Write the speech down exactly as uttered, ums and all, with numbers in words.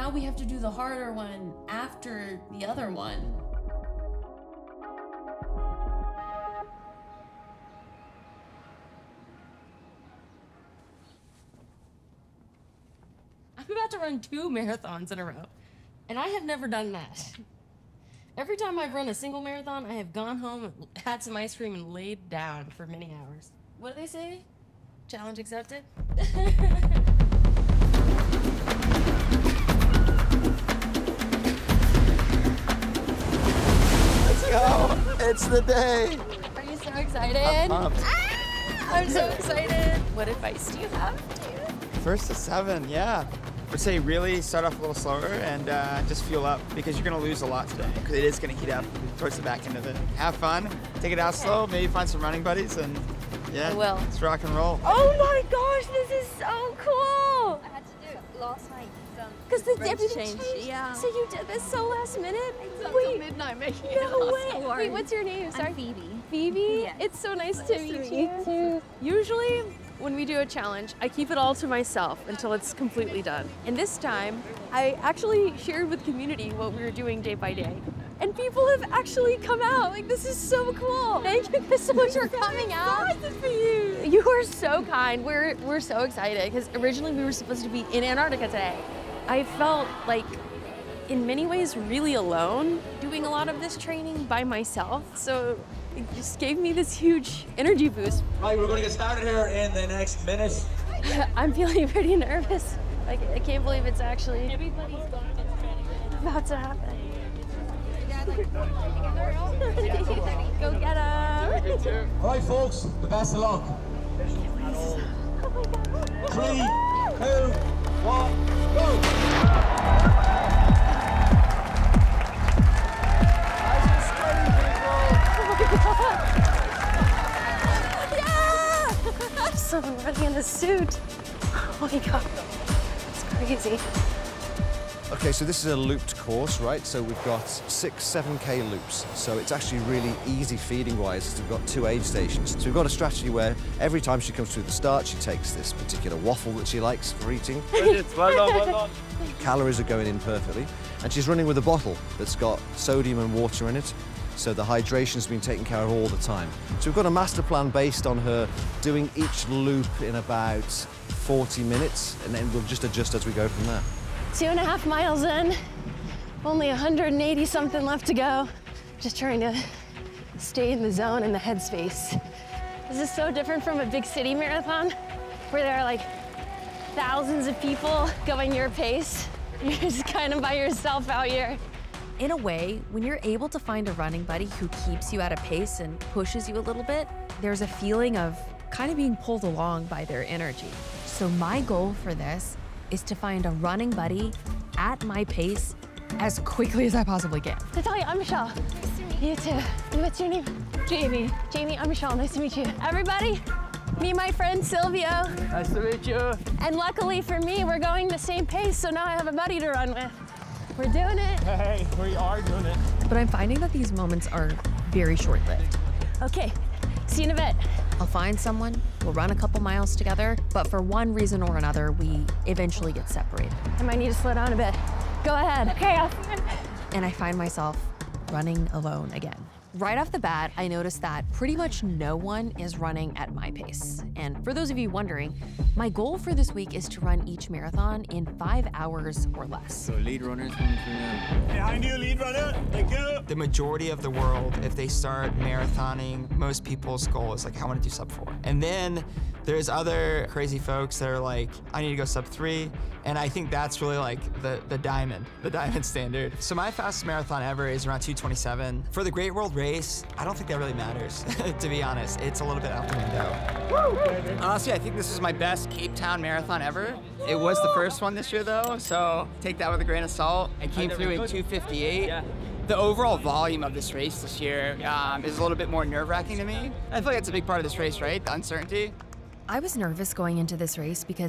now we have to do the harder one after the other one. I'm about to run two marathons in a row, and I have never done that. Every time I've run a single marathon, I have gone home, had some ice cream, and laid down for many hours. What do they say? Challenge accepted? Let's go! It's the day! Are you so excited? I'm pumped. Ah, I'm so excited. What advice do you have? First to seven, yeah. I would say really start off a little slower and uh, just fuel up because you're gonna lose a lot today because it is gonna heat up towards the back end of it. Have fun, take it out slow, maybe find some running buddies, and yeah, I will. let's rock and roll. Oh my gosh, this is so cool! I had to do it last night Because the Race everything changed, changed. yeah. So you did this so last minute? until midnight making it. No last way. night. Wait, what's your name? Sorry. I'm Phoebe. Phoebe? Yeah. It's so nice Nice to to meet meet you. you. too. Usually, when we do a challenge, I keep it all to myself until it's completely done. And this time, I actually shared with community what we were doing day by day. And people have actually come out. Like, this is so cool. Thank you guys so much for coming out. For you. You are so kind. We're, we're so excited because originally we were supposed to be in Antarctica today. I felt like, in many ways, really alone doing a lot of this training by myself. So it just gave me this huge energy boost. Right, we're going to get started here in the next minute. I'm feeling pretty nervous. Like, I can't believe it's actually about to happen. Go get him. All right, folks, the best of luck. Three, two, one, go! Yeah! Someone running in a suit. Oh my god. It's crazy. Okay, so this is a looped course, right? So we've got six, seven K loops. So it's actually really easy feeding-wise. We've got two aid stations. So we've got a strategy where every time she comes through the start, she takes this particular waffle that she likes for eating. Brilliant, well done, well done. Calories are going in perfectly. And she's running with a bottle that's got sodium and water in it. So the hydration's been taken care of all the time. So we've got a master plan based on her doing each loop in about forty minutes, and then we'll just adjust as we go from there. Two and a half miles in, only one hundred eighty something left to go. Just trying to stay in the zone and the headspace. This is so different from a big city marathon where there are like thousands of people going your pace. You're just kind of by yourself out here. In a way, when you're able to find a running buddy who keeps you at a pace and pushes you a little bit, there's a feeling of kind of being pulled along by their energy. So my goal for this is to find a running buddy at my pace as quickly as I possibly can. Natalia, I'm Michelle. Nice to meet you. You too. What's your name? Jamie. Jamie, I'm Michelle. Nice to meet you. Everybody, meet my friend Silvio. Nice to meet you. And luckily for me, we're going the same pace, so now I have a buddy to run with. We're doing it. Hey, we are doing it. But I'm finding that these moments are very short-lived. Okay, see you in a bit. I'll find someone, we'll run a couple miles together, but for one reason or another, we eventually get separated. I might need to slow down a bit. Go ahead. Okay, I'll see you. And I find myself running alone again. Right off the bat, I noticed that pretty much no one is running at my pace. And for those of you wondering, my goal for this week is to run each marathon in five hours or less. So lead runners coming through now. Behind you, lead runner. Thank you. The majority of the world, if they start marathoning, most people's goal is like, I want to do sub four. And then there's other crazy folks that are like, I need to go sub three. And I think that's really like the, the diamond, the diamond standard. So my fastest marathon ever is around two twenty-seven. For the Great World Race, I don't think that really matters, to be honest. It's a little bit out the window. Honestly, I think this is my best Cape Town marathon ever. It was the first one this year though, so take that with a grain of salt. I came through in two fifty-eight. Yeah. The overall volume of this race this year um, is a little bit more nerve-wracking to me. I feel like that's a big part of this race, right? The uncertainty. I was nervous going into this race because